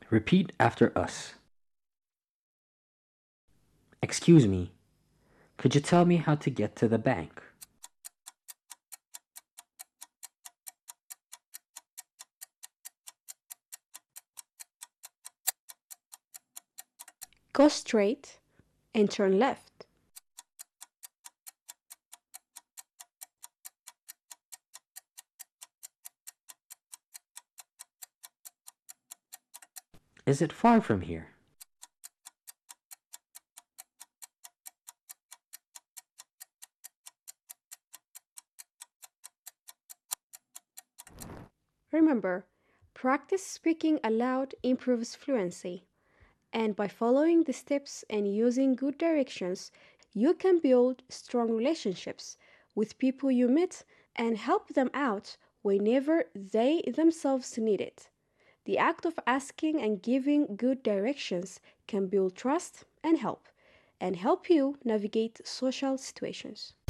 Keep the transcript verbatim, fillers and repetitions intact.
Repeat after us. Excuse me, could you tell me how to get to the bank? Go straight and turn left. Is it far from here? Remember, practice speaking aloud improves fluency. And by following the steps and using good directions, you can build strong relationships with people you meet and help them out whenever they themselves need it. The act of asking and giving good directions can build trust and help, and help you navigate social situations.